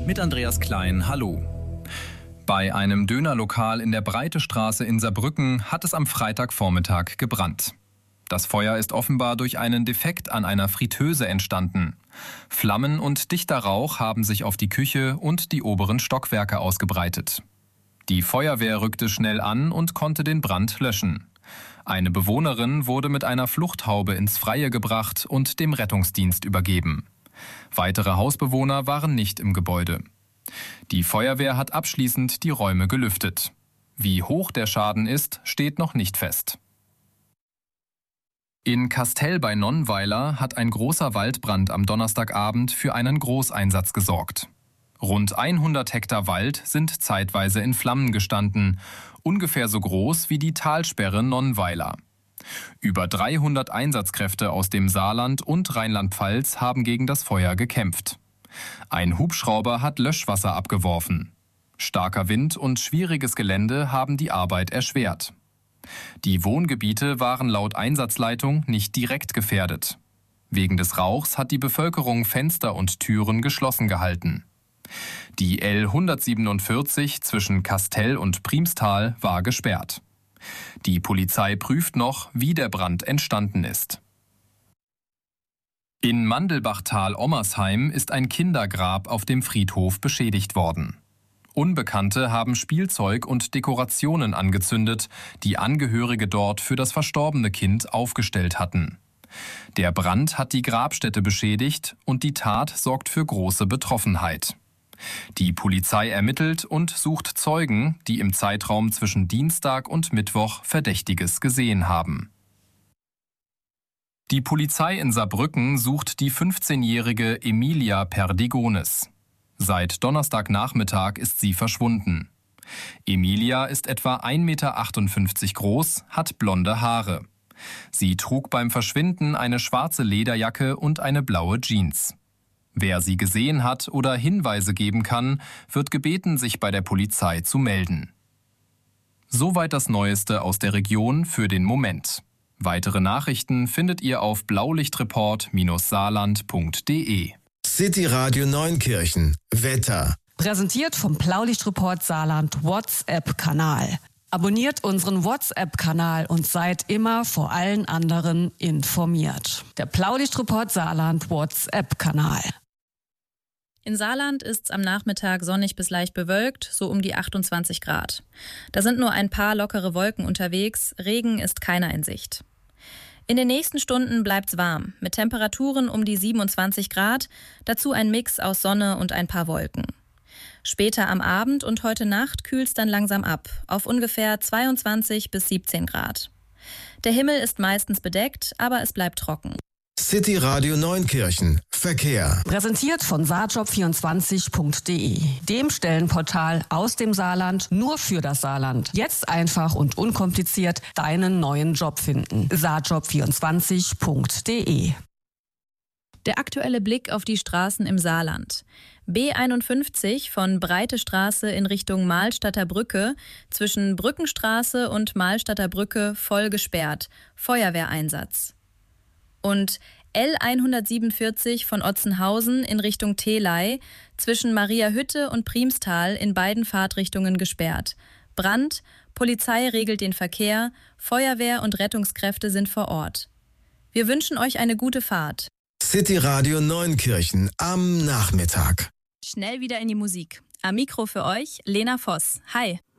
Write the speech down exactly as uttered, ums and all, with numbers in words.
Mit Andreas Klein, hallo. Bei einem Dönerlokal in der Breitestraße in Saarbrücken hat es am Freitagvormittag gebrannt. Das Feuer ist offenbar durch einen Defekt an einer Fritteuse entstanden. Flammen und dichter Rauch haben sich auf die Küche und die oberen Stockwerke ausgebreitet. Die Feuerwehr rückte schnell an und konnte den Brand löschen. Eine Bewohnerin wurde mit einer Fluchthaube ins Freie gebracht und dem Rettungsdienst übergeben. Weitere Hausbewohner waren nicht im Gebäude. Die Feuerwehr hat abschließend die Räume gelüftet. Wie hoch der Schaden ist, steht noch nicht fest. In Kastel bei Nonnweiler hat ein großer Waldbrand am Donnerstagabend für einen Großeinsatz gesorgt. Rund hundert Hektar Wald sind zeitweise in Flammen gestanden, ungefähr so groß wie die Talsperre Nonnweiler. Über dreihundert Einsatzkräfte aus dem Saarland und Rheinland-Pfalz haben gegen das Feuer gekämpft. Ein Hubschrauber hat Löschwasser abgeworfen. Starker Wind und schwieriges Gelände haben die Arbeit erschwert. Die Wohngebiete waren laut Einsatzleitung nicht direkt gefährdet. Wegen des Rauchs hat die Bevölkerung Fenster und Türen geschlossen gehalten. Die L hundertsiebenundvierzig zwischen Kastel und Priemstal war gesperrt. Die Polizei prüft noch, wie der Brand entstanden ist. In Mandelbachtal-Ommersheim ist ein Kindergrab auf dem Friedhof beschädigt worden. Unbekannte haben Spielzeug und Dekorationen angezündet, die Angehörige dort für das verstorbene Kind aufgestellt hatten. Der Brand hat die Grabstätte beschädigt und die Tat sorgt für große Betroffenheit. Die Polizei ermittelt und sucht Zeugen, die im Zeitraum zwischen Dienstag und Mittwoch Verdächtiges gesehen haben. Die Polizei in Saarbrücken sucht die fünfzehnjährige Emilia Perdigones. Seit Donnerstagnachmittag ist sie verschwunden. Emilia ist etwa ein Meter achtundfünfzig groß, hat blonde Haare. Sie trug beim Verschwinden eine schwarze Lederjacke und eine blaue Jeans. Wer sie gesehen hat oder Hinweise geben kann, wird gebeten, sich bei der Polizei zu melden. Soweit das Neueste aus der Region für den Moment. Weitere Nachrichten findet ihr auf blaulichtreport Bindestrich saarland Punkt de. City Radio Neunkirchen. Wetter. Präsentiert vom Blaulichtreport Saarland WhatsApp-Kanal. Abonniert unseren WhatsApp-Kanal und seid immer vor allen anderen informiert. Der Blaulichtreport Saarland WhatsApp-Kanal. In Saarland ist es am Nachmittag sonnig bis leicht bewölkt, so um die achtundzwanzig Grad. Da sind nur ein paar lockere Wolken unterwegs, Regen ist keiner in Sicht. In den nächsten Stunden bleibt's warm, mit Temperaturen um die siebenundzwanzig Grad, dazu ein Mix aus Sonne und ein paar Wolken. Später am Abend und heute Nacht kühlt's dann langsam ab, auf ungefähr zweiundzwanzig bis siebzehn Grad. Der Himmel ist meistens bedeckt, aber es bleibt trocken. City Radio Neunkirchen. Verkehr. Präsentiert von saarjob vierundzwanzig Punkt de, dem Stellenportal aus dem Saarland nur für das Saarland. Jetzt einfach und unkompliziert deinen neuen Job finden. saarjob vierundzwanzig Punkt de. Der aktuelle Blick auf die Straßen im Saarland. B einundfünfzig von Breite Straße in Richtung Mahlstadter Brücke, zwischen Brückenstraße und Mahlstadter Brücke voll gesperrt. Feuerwehreinsatz. Und L hundertsiebenundvierzig von Otzenhausen in Richtung Telei, zwischen Mariahütte und Priemstal in beiden Fahrtrichtungen gesperrt. Brand, Polizei regelt den Verkehr, Feuerwehr und Rettungskräfte sind vor Ort. Wir wünschen euch eine gute Fahrt. City Radio Neunkirchen am Nachmittag. Schnell wieder in die Musik. Am Mikro für euch Lena Voss. Hi.